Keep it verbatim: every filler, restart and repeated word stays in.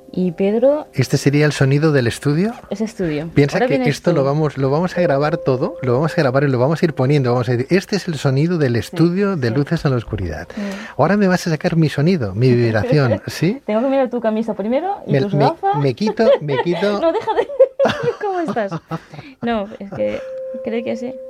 Y Pedro... ¿Este sería el sonido del estudio? Es estudio. Piensa Ahora que esto lo vamos, lo vamos a grabar todo, lo vamos a grabar y lo vamos a ir poniendo. Vamos a decir, este es el sonido del estudio sí, de sí. Luces en la Oscuridad. Sí. Ahora me vas a sacar mi sonido, mi vibración, ¿sí? Tengo que mirar tu camisa primero y Me, tus me, gafas. me quito, me quito... No, deja de... ¿Cómo estás? No, es que creo que sí.